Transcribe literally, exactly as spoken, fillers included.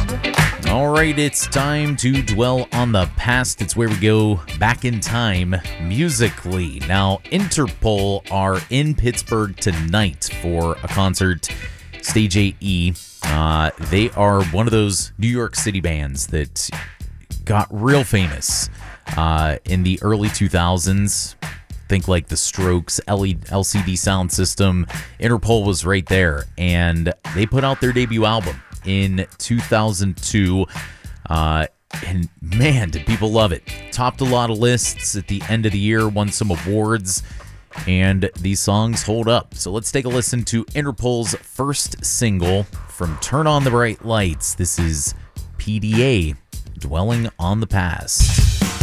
All right, it's time to dwell on the past. It's where we go back in time musically. Now, Interpol are in Pittsburgh tonight for a concert, Stage eight E. Uh, they are one of those New York City bands that got real famous uh, in the early two thousands. Think like the Strokes, L C D Sound System. Interpol was right there, and they put out their debut album in two thousand two, uh, and man, did people love it. Topped a lot of lists at the end of the year, won some awards, and these songs hold up. So let's take a listen to Interpol's first single from Turn on the Bright Lights. This is P D A, Dwelling on the Past.